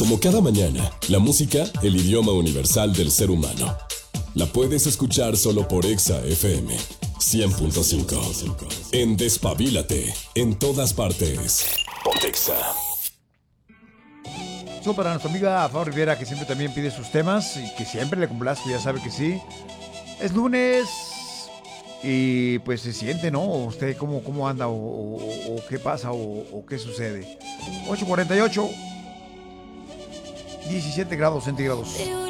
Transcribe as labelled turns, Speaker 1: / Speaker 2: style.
Speaker 1: Como cada mañana, la música, el idioma universal del ser humano. La puedes escuchar solo por Exa FM 100.5. En Despabilate, en todas partes. Pontexa.
Speaker 2: Eso para nuestra amiga Fao Rivera, que siempre también pide sus temas y que siempre le complazco, ya sabe que sí. Es lunes y pues se siente, ¿no? ¿Usted cómo anda o qué pasa o qué sucede? 8:48, 17 grados centígrados.